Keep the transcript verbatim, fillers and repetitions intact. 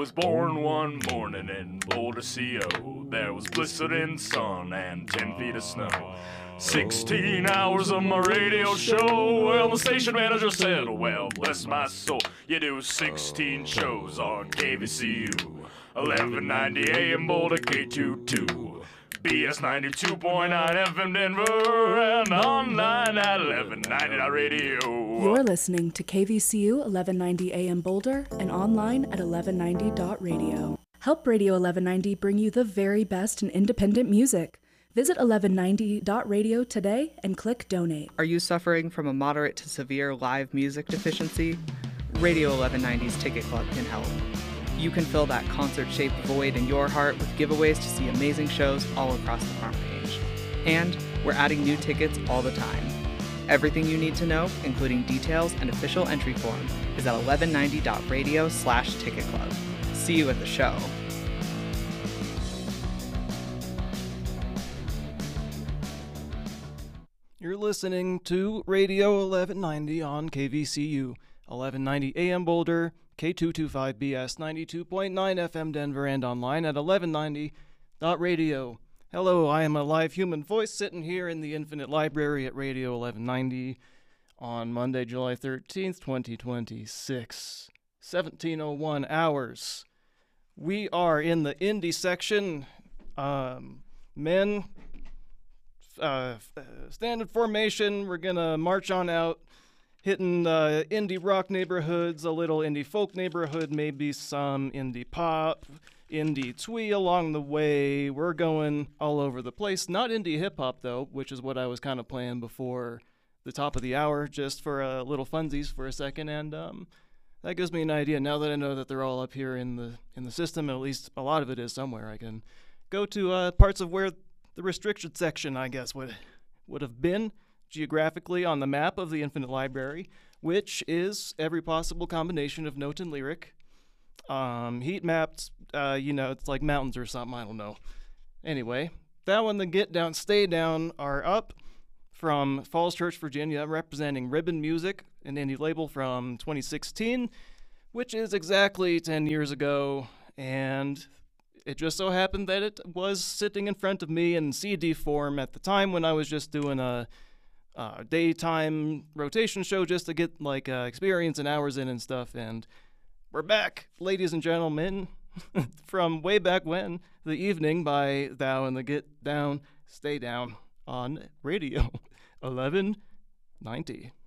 was born one morning in Boulder, C O. There was blistering sun and ten feet of snow. Sixteen hours of my radio show. Well, the station manager said, well, bless my soul, you do sixteen shows on K V C U. eleven ninety A M Boulder K twenty-two. B S ninety-two point nine F M Denver and online at eleven ninety radio. You're listening to K V C U eleven ninety A M Boulder and online at eleven ninety radio. Help Radio eleven ninety bring you the very best in independent music. Visit eleven ninety radio today and click donate. Are you suffering from a moderate to severe live music deficiency? Radio eleven ninety's Ticket Club can help. You can fill that concert-shaped void in your heart with giveaways to see amazing shows all across the front page. And we're adding new tickets all the time. Everything you need to know, including details and official entry form, is at eleven ninety radio slash ticket club. See you at the show. You're listening to Radio eleven ninety on K V C U, eleven ninety A M Boulder, K two twenty-five B S ninety-two point nine F M Denver, and online at eleven ninety radio. Hello, I am a live human voice sitting here in the Infinite Library at Radio eleven ninety on Monday, July thirteenth, twenty twenty-six, seventeen oh one hours. We are in the indie section. Um, men, uh, standard formation. We're gonna march on out, hitting uh, indie rock neighborhoods, a little indie folk neighborhood, maybe some indie pop, indie twee along the way. We're going all over the place. Not indie hip-hop, though, which is what I was kind of playing before the top of the hour, just for a uh, little funsies for a second. And um, that gives me an idea. Now that I know that they're all up here in the in the system, at least a lot of it is somewhere, I can go to uh, parts of where the restricted section, I guess, would would have been geographically on the map of the Infinite Library, which is every possible combination of note and lyric. Um, heat mapped, uh, you know, it's like mountains or something, I don't know. Anyway, that one, the Get Down, Stay Down are up from Falls Church, Virginia, representing Ribbon Music, an indie label from twenty sixteen, which is exactly ten years ago, and it just so happened that it was sitting in front of me in C D form at the time when I was just doing a uh, daytime rotation show just to get like uh, experience and hours in and stuff. And we're back, ladies and gentlemen, from way back when, the evening by Thou and the Get Down, Stay Down on Radio eleven ninety.